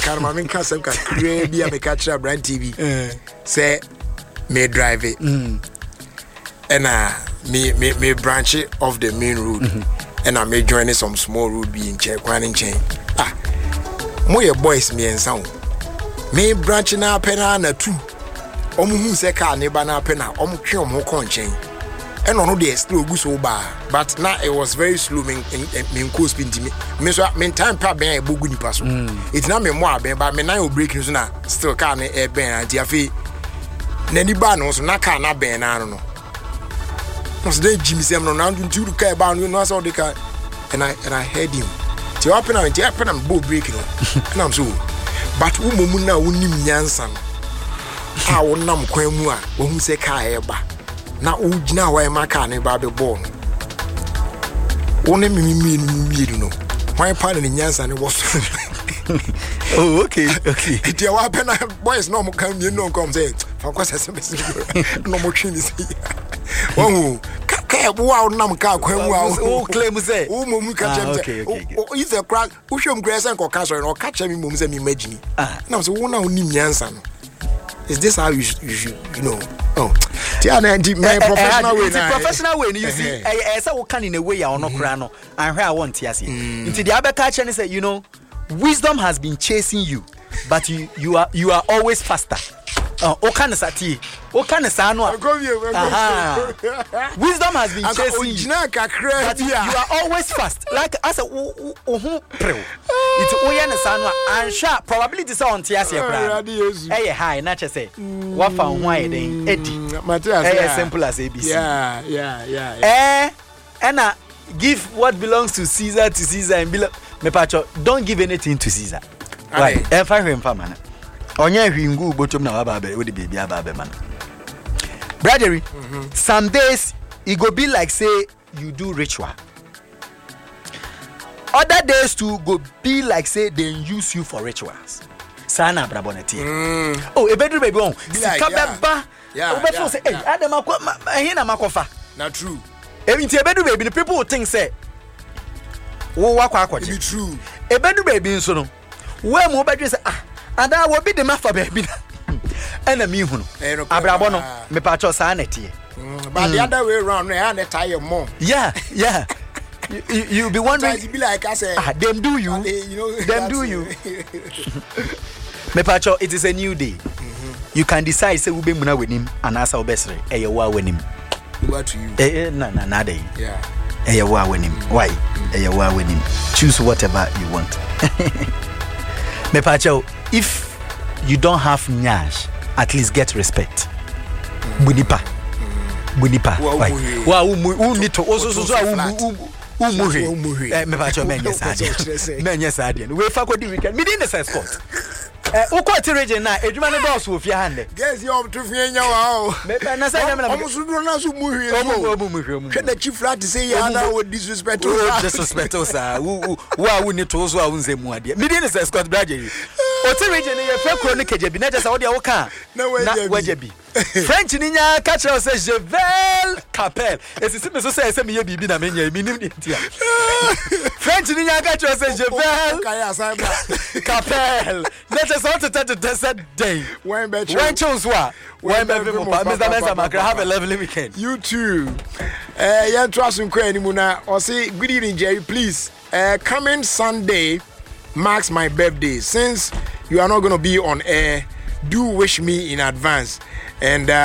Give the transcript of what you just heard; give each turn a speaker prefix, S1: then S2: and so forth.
S1: Can my can some can create be a catch up brand TV. Say me drive it. And me branch it off the main road. And I may join some small road be in check one in chain. More boys me and sound. Me branch na pena na two. Who say car neighbor na pena trim who con chain. And on the slow go so bad. But now it was very slow me coast pin to me. Me so me time pa ben e bogu ni paso. It's not me more ben but me na breaking so na still car na e ben anti afi. Na ni ba no so na car na ben na no. No so dey Jimmy say no na ntu du car ba no no so dey car and I heard him. Ti open am bo breaking no. And I'm so but wo momu na wonim nyansa no. A wo nam kwan mu a wo hu say car e ba. Na ujina wa maka ne ba be born one me no why pan ni nyansa ne was
S2: oh okay
S1: it ya wa pena boys no mo kan me no come say fa kwasa se no mo twi ni say wo ka wa nam ka kwan mu a
S2: o claim say
S1: o mo mu ka chem say o is a crack o hwem gresa ko ka so no ka chem mo say me imagine na so wo na onim nyansa no. Is this how you should know? Oh, professional way.
S2: Professional way. You see, I say can in a way or no crano. And here I want to see. Into the other catch and say, you know, wisdom has been chasing you, but you are always faster. O kind of sati. O kind of sano. Wisdom has been chasing you, but you are always fast. Like I said, it's Oyana Sano and sharp. Probability is on Tiasia. Hey, hi, not just say. What found why then? Eddie. As simple as ABC.
S1: Yeah.
S2: And give what belongs to Caesar and below. Mepacho, don't give anything to Caesar. Why? If I remember, man. Onya hwingu botom na wababe we the baby ababe man. Brother, some days it go be like say you do ritual. Other days too go be like say they use you for rituals. Sana braboneti. Oh, e bedru baby on. Sikabeba. Obeto say, "Hey, Adam hina makofa."
S1: Na true.
S2: Even ti e bedru baby the people think say wo wakwa akwaje.
S1: Be true.
S2: E bedru baby nso no. We mo bedru say and I will be the master baby. Enemy hunu. Abrabono me pacho sa na tie.
S1: But the other way around, na tie more.
S2: Yeah. You be wondering
S1: it be like I say
S2: them do you. Them do you. Me pacho it is a new day. You can decide say we be muna with him and answer obesre. E wa with him.
S1: What to you?
S2: Na day.
S1: Yeah.
S2: E wa with him. Why? E wa with him. Choose whatever you want. Me pacho if you don't have nyash, at least get respect. Bunipa. Why? Wa need to also me pacho menye sadie. We fa ko di weekend. Me din the sport. Ukoti region na edwuma ne boss wo fie hande.
S1: Guys you to fie nya wa o.
S2: Me na say na me.
S1: Omusuduro na so muhwie so. Ke na chief rat say ya na wo disrespect
S2: sa. Wa need to so a unze mu ade. Me din the Scott Braje. Oti region ye fa kro ne kejebi na just say wo de wo ka. Na wajebi. French ni nya catch us say Jevel Capel. Esi me so say me ye bibi na me nya mi nim dia. French ni nya catch us say Jevel Capel. Let us all to that day. When chose what? When Mr. Mensa Makra have a lovely weekend.
S1: You too. Yeah, trust in Muna. Or say good evening, Jerry. Please, coming Sunday marks my birthday. Since you are not going to be on air, do wish me in advance. And